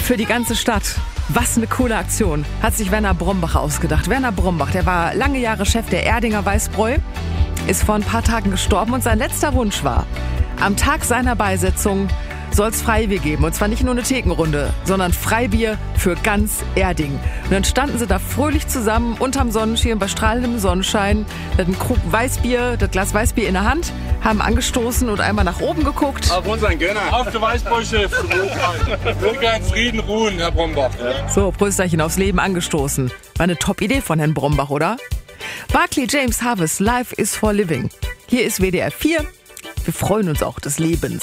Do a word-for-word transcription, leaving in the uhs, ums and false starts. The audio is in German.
für die ganze Stadt. Was eine coole Aktion. Hat sich Werner Brombach ausgedacht. Werner Brombach, der war lange Jahre Chef der Erdinger Weißbräu, ist vor ein paar Tagen gestorben und sein letzter Wunsch war, am Tag seiner Beisetzung soll es Freibier geben. Und zwar nicht nur eine Thekenrunde, sondern Freibier für ganz Erding. Und dann standen sie da fröhlich zusammen unterm Sonnenschirm bei strahlendem Sonnenschein, hatten einen Krug Weißbier, das Glas Weißbier in der Hand, haben angestoßen und einmal nach oben geguckt. Auf unseren Gönner. Auf der Weißbräu-Chef. Möge in Frieden ruhen, Herr Brombach. So, Prösterchen aufs Leben angestoßen. War eine Top-Idee von Herrn Brombach, oder? Barclay James Harvest, Life is for Living. Hier ist W D R vier. Wir freuen uns auch des Lebens.